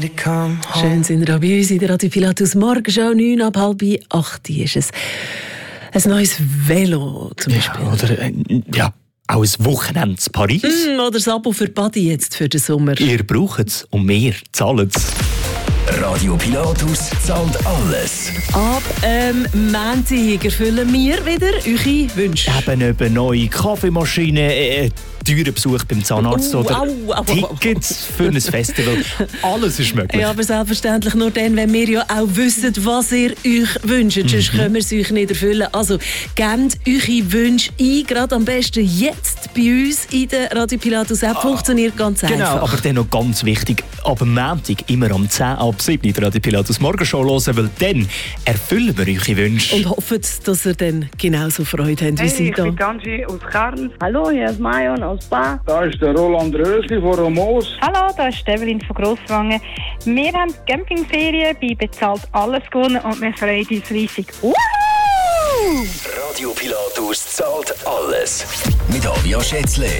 Schön sind wir bei uns in der Radio Pilatus. Morgen schon 9 ab 7:30 ist es. Ein neues Velo zum Beispiel. Oder auch ein Wochenende in Paris. Oder das Abo für Badi jetzt für den Sommer. Ihr braucht es und wir zahlen es. Radio Pilatus zahlt alles. Ab Montag erfüllen wir wieder eure Wünsche. Eben neue Kaffeemaschine, teuren Besuch beim Zahnarzt oder Tickets für ein Festival. Alles ist möglich. Ja, aber selbstverständlich nur dann, wenn wir ja auch wissen, was ihr euch wünscht. Sonst können wir es euch nicht erfüllen. Also gebt eure Wünsche ein, gerade am besten jetzt bei uns in der Radio Pilatus App. Funktioniert ganz einfach. Genau, aber dann noch ganz wichtig, ab Montag immer am 10 ab 7 in der Radio Pilatus Morgenshow hören, weil dann erfüllen wir eure Wünsche. Und hoffen, dass ihr dann genauso Freude habt wie sie Ich da. bin Ganji aus Kärnten. Hallo, hier ist Marion aus Bar. Da ist der Roland Rösli von Romos. Hallo, da ist Evelyn von Grosswangen. Wir haben Campingferien bei Bezahlt alles gewonnen und wir freuen uns riesig. Radio Pilatus zahlt alles. Mit Avia Schätzle.